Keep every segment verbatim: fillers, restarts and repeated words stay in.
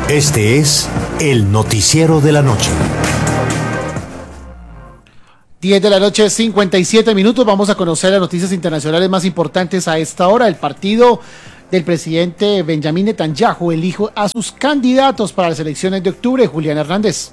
Este es el noticiero de la noche. diez de la noche, cincuenta y siete minutos. Vamos a conocer las noticias internacionales más importantes a esta hora. El partido del presidente Benjamín Netanyahu elige a sus candidatos para las elecciones de octubre. Julián Hernández.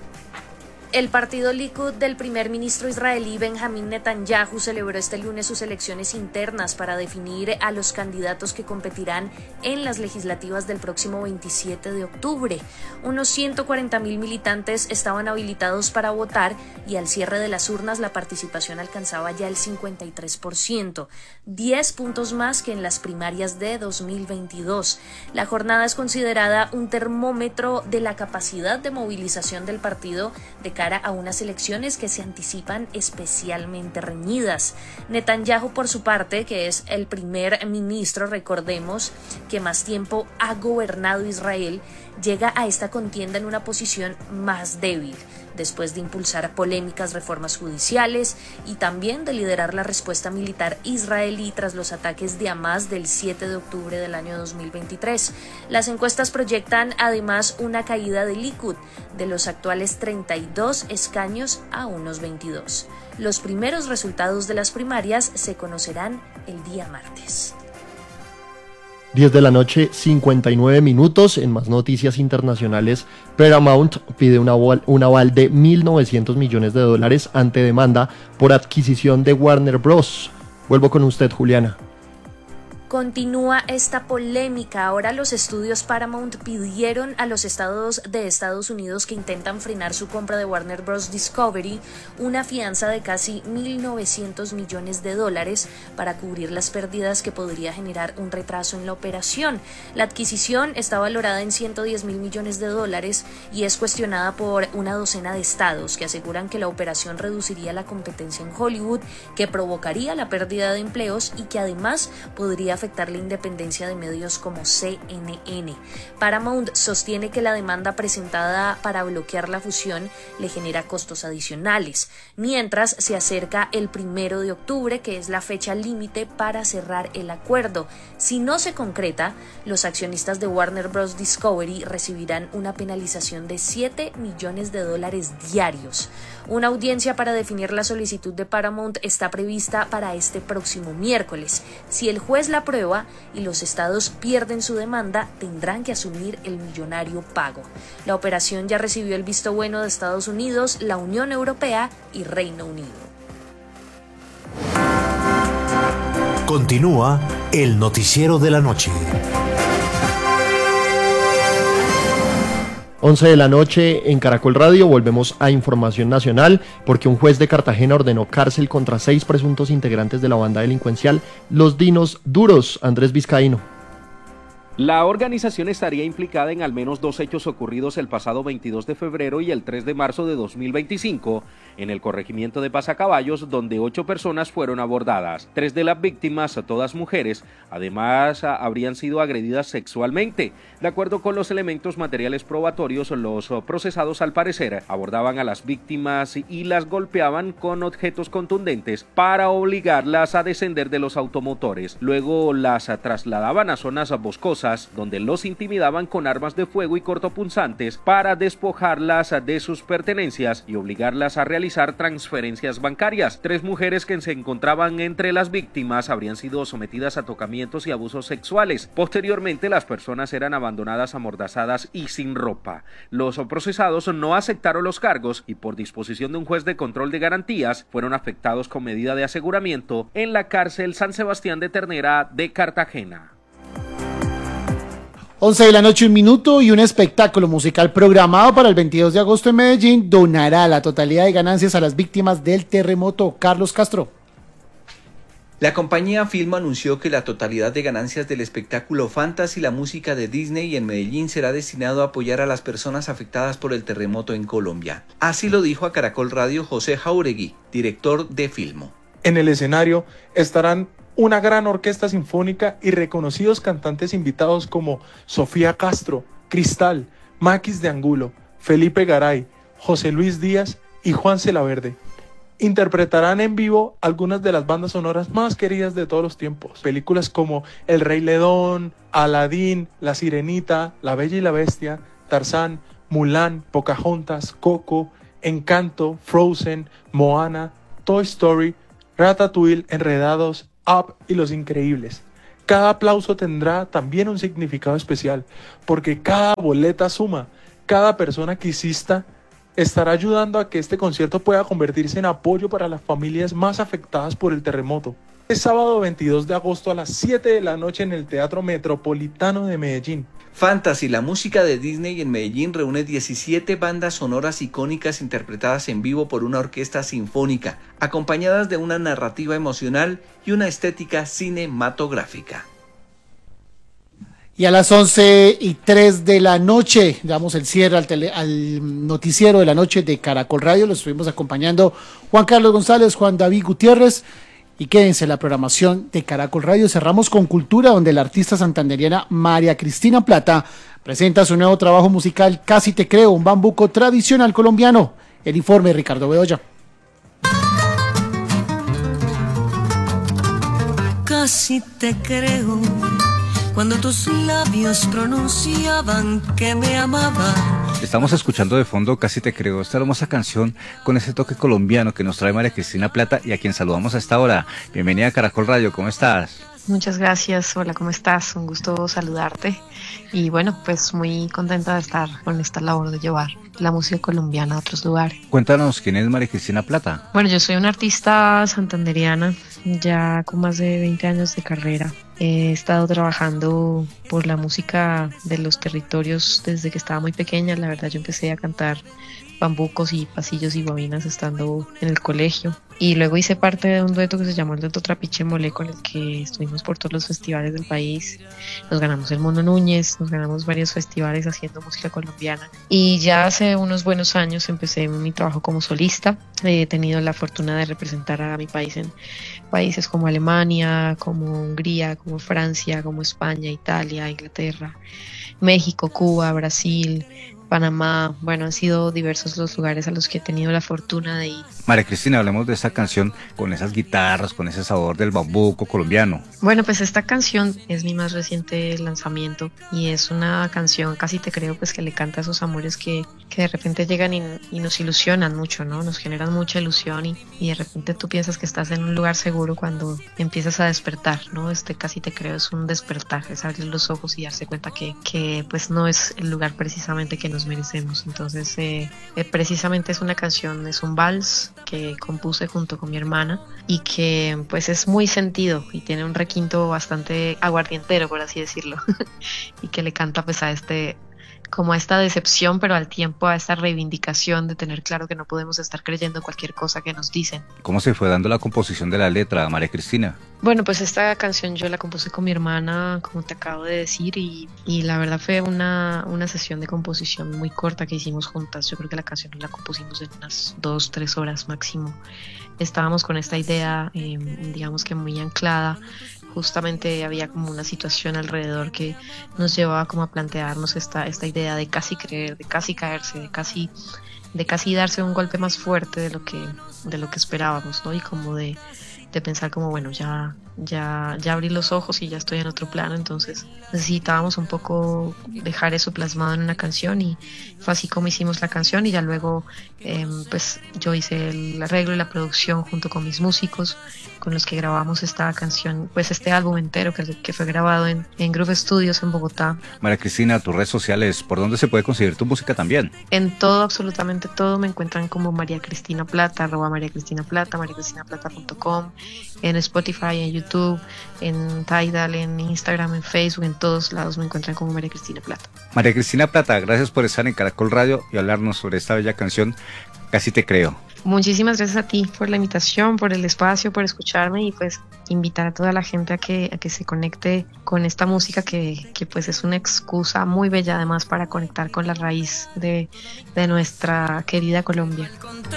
El partido Likud del primer ministro israelí Benjamín Netanyahu celebró este lunes sus elecciones internas para definir a los candidatos que competirán en las legislativas del próximo veintisiete de octubre. Unos ciento cuarenta mil militantes estaban habilitados para votar y al cierre de las urnas la participación alcanzaba ya el cincuenta y tres por ciento, diez puntos más que en las primarias de dos mil veintidós. La jornada es considerada un termómetro de la capacidad de movilización del partido de cara a unas elecciones que se anticipan especialmente reñidas. Netanyahu, por su parte, que es el primer ministro, recordemos, que más tiempo ha gobernado Israel, llega a esta contienda en una posición más débil, después de impulsar polémicas reformas judiciales y también de liderar la respuesta militar israelí tras los ataques de Hamás del siete de octubre del año dos mil veintitrés. Las encuestas proyectan además una caída de Likud de los actuales treinta y dos escaños a unos veintidós. Los primeros resultados de las primarias se conocerán el día martes. diez de la noche, cincuenta y nueve minutos. En más noticias internacionales, Paramount pide un aval, un aval de mil novecientos millones de dólares ante demanda por adquisición de Warner Bros. Vuelvo con usted, Juliana. Continúa esta polémica. Ahora los estudios Paramount pidieron a los estados de Estados Unidos que intentan frenar su compra de Warner Bros. Discovery una fianza de casi mil novecientos millones de dólares para cubrir las pérdidas que podría generar un retraso en la operación. La adquisición está valorada en ciento diez mil millones de dólares y es cuestionada por una docena de estados que aseguran que la operación reduciría la competencia en Hollywood, que provocaría la pérdida de empleos y que además podría afectar la independencia de medios como C N N. Paramount sostiene que la demanda presentada para bloquear la fusión le genera costos adicionales, mientras se acerca el primero de octubre, que es la fecha límite para cerrar el acuerdo. Si no se concreta, los accionistas de Warner Bros. Discovery recibirán una penalización de siete millones de dólares diarios. Una audiencia para definir la solicitud de Paramount está prevista para este próximo miércoles. Si el juez la aprueba y los estados pierden su demanda, tendrán que asumir el millonario pago. La operación ya recibió el visto bueno de Estados Unidos, la Unión Europea y Reino Unido. Continúa el noticiero de la noche. once de la noche en Caracol Radio. Volvemos a información nacional porque un juez de Cartagena ordenó cárcel contra seis presuntos integrantes de la banda delincuencial Los Dinos Duros. Andrés Vizcaíno. La organización estaría implicada en al menos dos hechos ocurridos el pasado veintidós de febrero y el tres de marzo de dos mil veinticinco en el corregimiento de Pasacaballos, donde ocho personas fueron abordadas. Tres de las víctimas, todas mujeres, además habrían sido agredidas sexualmente. De acuerdo con los elementos materiales probatorios, los procesados al parecer abordaban a las víctimas y las golpeaban con objetos contundentes para obligarlas a descender de los automotores. Luego las trasladaban a zonas boscosas donde los intimidaban con armas de fuego y cortopunzantes para despojarlas de sus pertenencias y obligarlas a realizar transferencias bancarias. Tres mujeres que se encontraban entre las víctimas habrían sido sometidas a tocamientos y abusos sexuales. Posteriormente, las personas eran abandonadas amordazadas y sin ropa. Los procesados no aceptaron los cargos y por disposición de un juez de control de garantías fueron afectados con medida de aseguramiento en la cárcel San Sebastián de Ternera de Cartagena. once de la noche, un minuto, y un espectáculo musical programado para el veintidós de agosto en Medellín donará la totalidad de ganancias a las víctimas del terremoto. Carlos Castro. La compañía Filmo anunció que la totalidad de ganancias del espectáculo Fantasy, la música de Disney en Medellín, será destinado a apoyar a las personas afectadas por el terremoto en Colombia. Así lo dijo a Caracol Radio José Jauregui, director de Filmo. En el escenario estarán una gran orquesta sinfónica y reconocidos cantantes invitados como Sofía Castro, Cristal, Maquis de Angulo, Felipe Garay, José Luis Díaz y Juan Celaverde. Interpretarán en vivo algunas de las bandas sonoras más queridas de todos los tiempos. Películas como El Rey León, Aladín, La Sirenita, La Bella y la Bestia, Tarzán, Mulan, Pocahontas, Coco, Encanto, Frozen, Moana, Toy Story, Ratatouille, Enredados, Up y Los Increíbles. Cada aplauso tendrá también un significado especial, porque cada boleta suma, cada persona que asista estará ayudando a que este concierto pueda convertirse en apoyo para las familias más afectadas por el terremoto. Es sábado veintidós de agosto a las siete de la noche en el Teatro Metropolitano de Medellín. Fantasy, la música de Disney en Medellín, reúne diecisiete bandas sonoras icónicas interpretadas en vivo por una orquesta sinfónica, acompañadas de una narrativa emocional y una estética cinematográfica. Y a las once y tres de la noche damos el cierre al, tele, al noticiero de la noche de Caracol Radio. Lo estuvimos acompañando Juan Carlos González, Juan David Gutiérrez. Y quédense en la programación de Caracol Radio. Cerramos con Cultura, donde la artista santanderiana María Cristina Plata presenta su nuevo trabajo musical Casi te creo, un bambuco tradicional colombiano. El informe de Ricardo Bedoya. Casi te creo cuando tus labios pronunciaban que me amaban. Estamos escuchando de fondo Casi te creo, esta hermosa canción con ese toque colombiano que nos trae María Cristina Plata y a quien saludamos a esta hora. Bienvenida a Caracol Radio, ¿cómo estás? Muchas gracias, hola, ¿cómo estás? Un gusto saludarte y bueno, pues muy contenta de estar con esta labor de llevar la música colombiana a otros lugares. Cuéntanos, ¿quién es María Cristina Plata? Bueno, yo soy una artista santanderiana, ya con más de veinte años de carrera. He estado trabajando por la música de los territorios desde que estaba muy pequeña. La verdad, yo empecé a cantar bambucos y pasillos y bobinas estando en el colegio. Y luego hice parte de un dueto que se llamó el Dueto Trapiche Molé, con el que estuvimos por todos los festivales del país. Nos ganamos el Mono Núñez, nos ganamos varios festivales haciendo música colombiana. Y ya hace unos buenos años empecé mi trabajo como solista. He tenido la fortuna de representar a mi país en países como Alemania, como Hungría, como Francia, como España, Italia, Inglaterra, México, Cuba, Brasil, Panamá. Bueno, han sido diversos los lugares a los que he tenido la fortuna de ir. María Cristina, hablemos de esta canción con esas guitarras, con ese sabor del bambuco colombiano. Bueno, pues esta canción es mi más reciente lanzamiento y es una canción, Casi te creo, pues que le canta a esos amores que, que de repente llegan y, y nos ilusionan mucho, ¿no? Nos generan mucha ilusión y, y de repente tú piensas que estás en un lugar seguro cuando empiezas a despertar, ¿no? Este Casi te creo es un despertar, es abrir los ojos y darse cuenta que, que pues no es el lugar precisamente que nos merecemos. Entonces eh, eh, precisamente es una canción, es un vals que compuse junto con mi hermana y que pues es muy sentido y tiene un requinto bastante aguardientero, por así decirlo, y que le canta pues a este, como a esta decepción, pero al tiempo a esta reivindicación de tener claro que no podemos estar creyendo cualquier cosa que nos dicen. ¿Cómo se fue dando la composición de la letra, María Cristina? Bueno, pues esta canción yo la compuse con mi hermana, como te acabo de decir, y, y la verdad fue una, una sesión de composición muy corta que hicimos juntas. Yo creo que la canción la compusimos en unas dos, tres horas máximo. Estábamos con esta idea, eh, digamos que muy anclada. Justamente había como una situación alrededor que nos llevaba como a plantearnos esta, esta idea de casi creer, de casi caerse, de casi, de casi darse un golpe más fuerte de lo que, de lo que esperábamos, ¿no? Y como de, de pensar como, bueno, ya, ya, ya abrí los ojos y ya estoy en otro plano, entonces necesitábamos un poco dejar eso plasmado en una canción y fue así como hicimos la canción y ya luego eh, pues yo hice el arreglo y la producción junto con mis músicos con los que grabamos esta canción, pues este álbum entero que, que fue grabado en, en Groove Studios en Bogotá. María Cristina, tus redes sociales, ¿por dónde se puede conseguir tu música también? En todo, absolutamente todo, me encuentran como María Cristina Plata, arroba María Cristina Plata, maría cristina plata punto com, en Spotify, en YouTube, en Tidal, en Instagram, en Facebook, en todos lados me encuentran como María Cristina Plata. María Cristina Plata, gracias por estar en Caracol Radio y hablarnos sobre esta bella canción, Casi te creo. Muchísimas gracias a ti por la invitación, por el espacio, por escucharme y pues invitar a toda la gente a que, a que se conecte con esta música que, que pues es una excusa muy bella además para conectar con la raíz de, de nuestra querida Colombia.